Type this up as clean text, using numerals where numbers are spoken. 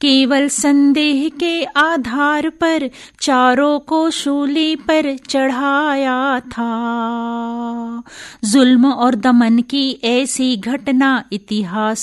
केवल संदेह के आधार पर चारों को शूली पर चढ़ाया था। जुल्म और दमन की ऐसी घटना इतिहास